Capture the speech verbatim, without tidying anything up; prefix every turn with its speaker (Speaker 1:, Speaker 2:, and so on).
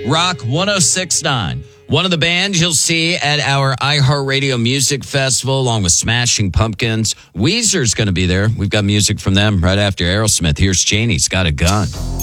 Speaker 1: Rock one oh six point nine. One of the bands you'll see at our iHeartRadio Music Festival, along with Smashing Pumpkins. Weezer's going to be there. We've got music from them right after Aerosmith. Here's Janie's Got a Gun.